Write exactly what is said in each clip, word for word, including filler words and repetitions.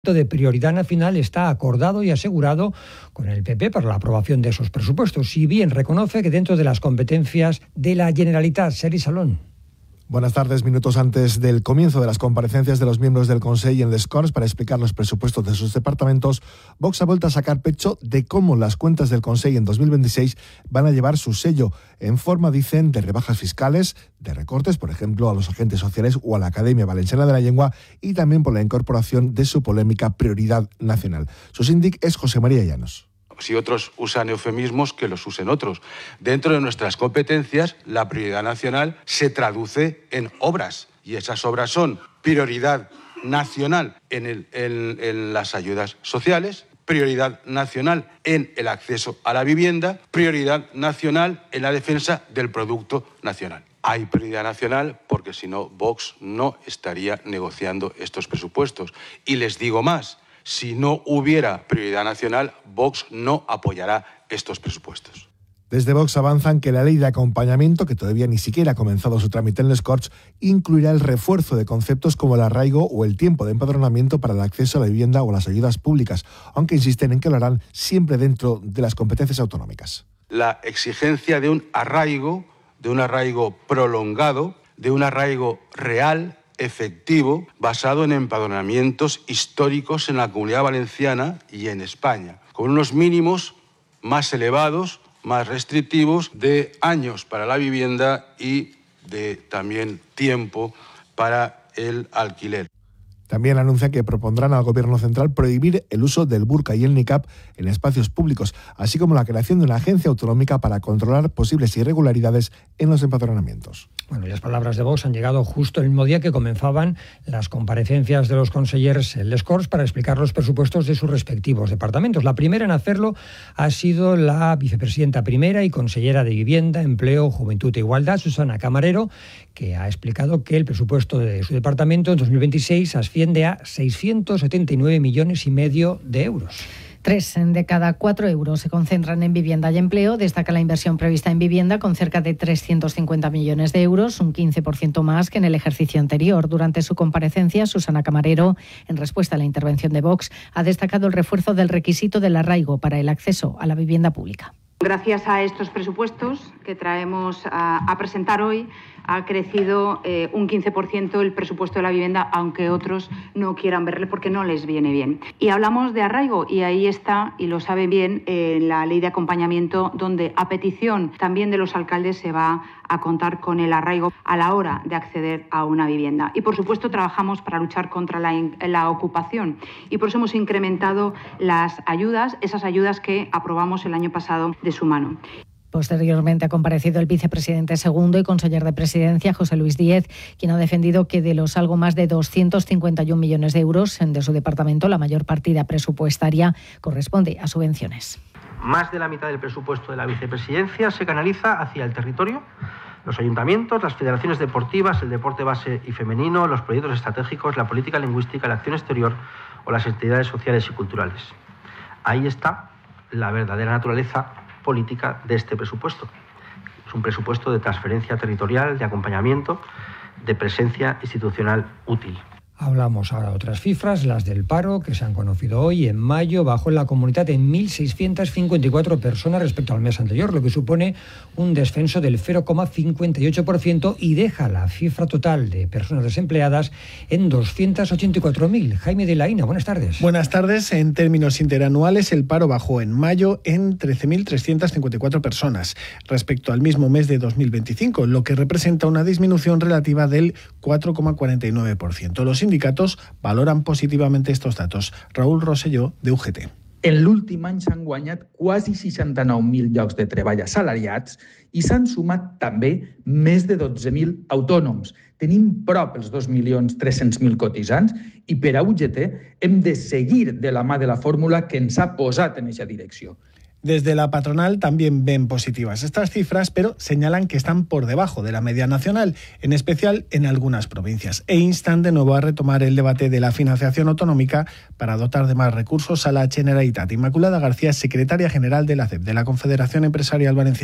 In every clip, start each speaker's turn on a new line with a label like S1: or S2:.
S1: de prioridad nacional está acordado y asegurado con el P P para la aprobación de esos presupuestos, si bien reconoce que dentro de las competencias de la Generalitat. Sergi Salón.
S2: Buenas tardes. Minutos antes del comienzo de las comparecencias de los miembros del Consell en les Corts para explicar los presupuestos de sus departamentos, Vox ha vuelto a sacar pecho de cómo las cuentas del Consell en dos mil veintiséis van a llevar su sello, en forma, dicen, de rebajas fiscales, de recortes, por ejemplo, a los agentes sociales o a la Academia Valenciana de la Lengua, y también por la incorporación de su polémica prioridad nacional. Su síndic es José María Llanos.
S3: Si otros usan eufemismos, que los usen otros. Dentro de nuestras competencias, la prioridad nacional se traduce en obras. Y esas obras son prioridad nacional en, el, en, en las ayudas sociales, prioridad nacional en el acceso a la vivienda, prioridad nacional en la defensa del producto nacional. Hay prioridad nacional porque si no, Vox no estaría negociando estos presupuestos. Y les digo más. Si no hubiera prioridad nacional, Vox no apoyará estos presupuestos.
S2: Desde Vox avanzan que la ley de acompañamiento, que todavía ni siquiera ha comenzado su trámite en les Corts, incluirá el refuerzo de conceptos como el arraigo o el tiempo de empadronamiento para el acceso a la vivienda o las ayudas públicas, aunque insisten en que lo harán siempre dentro de las competencias autonómicas.
S3: La exigencia de un arraigo, de un arraigo prolongado, de un arraigo real, efectivo, basado en empadronamientos históricos en la Comunidad Valenciana y en España, con unos mínimos más elevados, más restrictivos, de años para la vivienda y de también tiempo para el alquiler.
S2: También anuncia que propondrán al Gobierno central prohibir el uso del burka y el niqab en espacios públicos, así como la creación de una agencia autonómica para controlar posibles irregularidades en los empadronamientos.
S1: Bueno, y las palabras de Vox han llegado justo el mismo día que comenzaban las comparecencias de los consellers en les Corts para explicar los presupuestos de sus respectivos departamentos. La primera en hacerlo ha sido la vicepresidenta primera y consellera de Vivienda, Empleo, Juventud e Igualdad, Susana Camarero, que ha explicado que el presupuesto de su departamento en dos mil veintiséis asciende a seiscientos setenta y nueve millones y medio de euros.
S4: Tres de cada cuatro euros se concentran en vivienda y empleo. Destaca la inversión prevista en vivienda con cerca de trescientos cincuenta millones de euros, un quince por ciento más que en el ejercicio anterior. Durante su comparecencia, Susana Camarero, en respuesta a la intervención de Vox, ha destacado el refuerzo del requisito del arraigo para el acceso a la vivienda pública.
S5: Gracias a estos presupuestos que traemos a, a presentar hoy, ha crecido eh, un quince por ciento el presupuesto de la vivienda, aunque otros no quieran verle porque no les viene bien. Y hablamos de arraigo, y ahí está, y lo sabe bien, eh, la ley de acompañamiento, donde a petición también de los alcaldes se va a contar con el arraigo a la hora de acceder a una vivienda. Y por supuesto trabajamos para luchar contra la, la ocupación, y por eso hemos incrementado las ayudas, esas ayudas que aprobamos el año pasado de su mano.
S4: Posteriormente ha comparecido el vicepresidente segundo y conseller de Presidencia, José Luis Díez, quien ha defendido que de los algo más de doscientos cincuenta y un millones de euros de su departamento, la mayor partida presupuestaria corresponde a subvenciones.
S6: Más de la mitad del presupuesto de la vicepresidencia se canaliza hacia el territorio, los ayuntamientos, las federaciones deportivas, el deporte base y femenino, los proyectos estratégicos, la política lingüística, la acción exterior o las entidades sociales y culturales. Ahí está la verdadera naturaleza política de este presupuesto. Es un presupuesto de transferencia territorial, de acompañamiento, de presencia institucional útil.
S1: Hablamos ahora de otras cifras, las del paro, que se han conocido hoy. En mayo bajó en la comunidad en mil seiscientas cincuenta y cuatro personas respecto al mes anterior, lo que supone un descenso del cero coma cincuenta y ocho por ciento y deja la cifra total de personas desempleadas en doscientas ochenta y cuatro mil. Jaime de la Ina, buenas tardes.
S7: Buenas tardes. En términos interanuales, el paro bajó en mayo en trece mil trescientas cincuenta y cuatro personas respecto al mismo mes de dos mil veinticinco, lo que representa una disminución relativa del cuatro coma cuarenta y nueve por ciento. Los sindicatos valoran positivamente estos datos. Raúl Rosselló, de U G T.
S8: En l'últim any s'han guanyat quasi seixanta-nou mil llocs de treball assalariats i s'han sumat també més de dotze mil autònoms. Tenim prop els dos milions tres-cents mil cotitzants i per a U G T hem de seguir de la mà de la fórmula que ens ha posat en aquesta direcció.
S7: Desde la patronal también ven positivas estas cifras, pero señalan que están por debajo de la media nacional, en especial en algunas provincias, e instan de nuevo a retomar el debate de la financiación autonómica para dotar de más recursos a la Generalitat. Inmaculada García, secretaria general de la C E P, de la Confederación Empresarial Valenciana.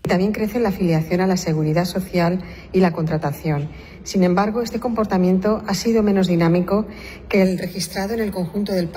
S9: También crece la afiliación a la seguridad social y la contratación. Sin embargo, este comportamiento ha sido menos dinámico que el registrado en el conjunto del país.